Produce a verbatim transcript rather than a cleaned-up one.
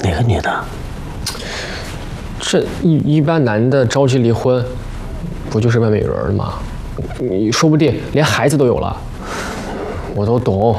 哪个女的？ 这一一般男的着急离婚，不就是外面有人了吗？你说不定连孩子都有了。我都懂，